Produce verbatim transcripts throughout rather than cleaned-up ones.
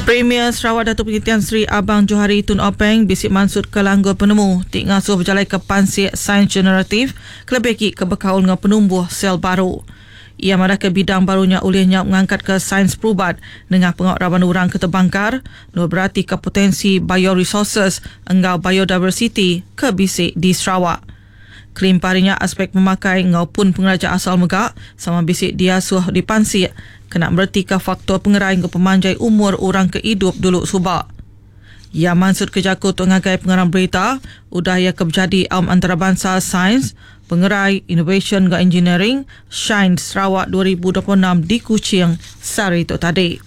Premier Sarawak Datuk Penghentian Seri Abang Johari Tun Openg bisik mansut ke langgur penemu tik ngasuh berjalai ke pansik sains generatif kelebih ke berkaul dengan penumbuh sel baru. Ia marah ke bidang barunya olehnya mengangkat ke sains perubat dengan pengaraban orang ketebangkar, nur berarti ke potensi bioresources engau biodiversity ke bisik di Sarawak. Klaim parinya aspek memakai ngaupun pengeraja asal megak sama bisik dia suh di pansik kena berarti ke faktor pengerai ke pemanjai umur orang ke hidup dulu subak. Ia mansut ke jakut mengagai pengarang berita udah ia kebjadi Aum Antarabangsa Sains, Pengerai, Innovation dan Engineering Shine Sarawak dua ribu dua puluh enam di Kuching sehari itu tadi.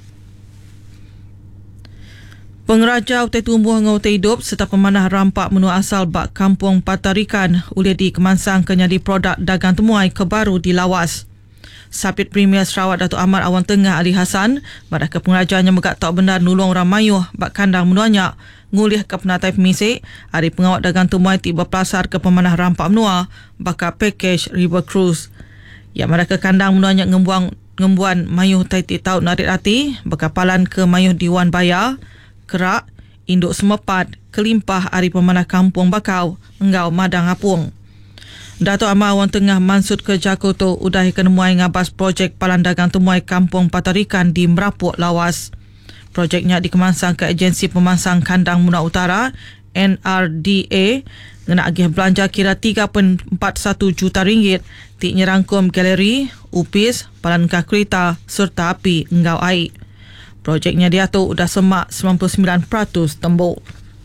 Pengeraja utai tumbuh dengan utai hidup serta pemanah rampak menu asal bak kampung Patarikan oleh di kemansang kenyadi produk dagang temuai kebaru di lawas. Sapit Premier Sarawak Datuk Ahmad Awan Tengah Ali Hassan pada ke pengerajanya megak tak benar nulung orang mayuh bak kandang menuanya ngulih ke penatai pemisik hari pengawat dagang temuai tiba pelasar ke pemanah rampak menua bakal package River Cruise. Ya mereka kandang menuanya ngembuang ngembuan mayuh taiti tau narik hati bakapalan ke mayuh Diwan Baya, Kerak, Induk Semepat, Kelimpah hari pemanah kampung Bakau, Engau Madang Apung. Datuk Ahmad Awan Tengah mansut ke Jakarta udah kenemuai ngabas projek palan dagang temuai kampung Patarikan di Merapuk Lawas. Projeknya dikemansang ke Agensi Pemansang Kandang Muna Utara N R D A ngena agih belanja kira tiga perpuluhan empat satu juta ringgit tik nyerangkum galeri, upis, palan kah kereta serta api engau air. Projeknya diatur udah semak sembilan puluh sembilan peratus tembok.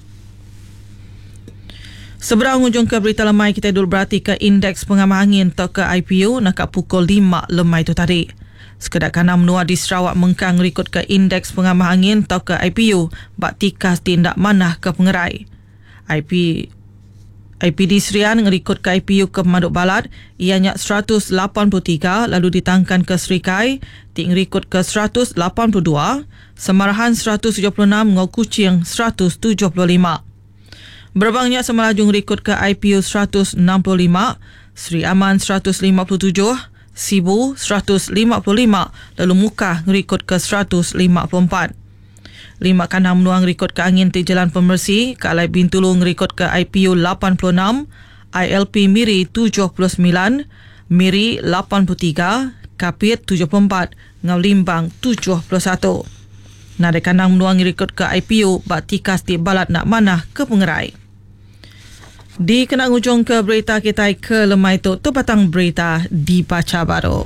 Seberang ujung ke berita lemai kita dulu berarti ke indeks pengamah angin atau ke I P U nak pukul lima lemai itu tadi. Sekedar kerana menua di Sarawak mengkang rekod ke indeks pengamah angin atau ke I P U bak tikas tindak manah ke pengerai. I P I P D Serian ngerekod ke I P U ke Pemaduk Balat ianya seratus lapan puluh tiga lalu ditangkan ke Serikai tik ngerekod ke seratus lapan puluh dua, Semarahan seratus tujuh puluh enam ngau Kuching seratus tujuh puluh lima. Berbangnya Semenanjung rekod ke I P U seratus enam puluh lima, Seri Aman seratus lima puluh tujuh, Sibu seratus lima puluh lima, lalu Mukah rekod ke seratus lima puluh empat. Lima kandang menuang rekod ke angin di Jalan Pemersi, ke Alai Bintulu rekod ke I P U lapan puluh enam, I L P Miri tujuh puluh sembilan, Miri lapan puluh tiga, Kapit tujuh puluh empat, Ngau Limbang tujuh puluh satu. Nada kandang menuang rekod ke I P U bak tikas di balat nak manah ke pengerai. Di kena ujung ke berita kita ke lemai itu tu batang berita dibaca baru.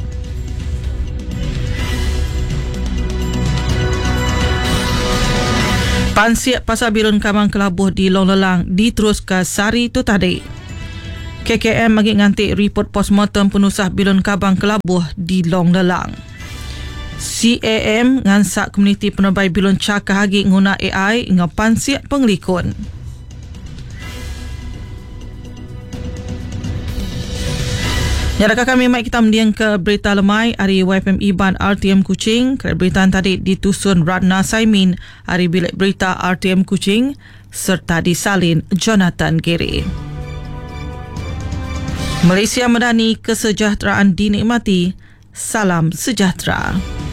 Pansiak Pasar Birun Kamang Kelabuh di Long Lelang diterus ke sari tu tadi. K K M bagi ngantik report postmortem penusah Birun Kabang Kelabuh di Long Lelang. C A M ngansak komuniti penerbai Birun Cakah Hagi guna A I dengan pansiak pengelikun. Nyadakah kami mai kita mendiang ke berita lemai hari Y F M Iban R T M Kuching. Kerana berita tadi ditusun Radna Saimin hari bilik berita R T M Kuching serta disalin Jonathan Giri. Malaysia Madani, kesejahteraan dinikmati. Salam sejahtera.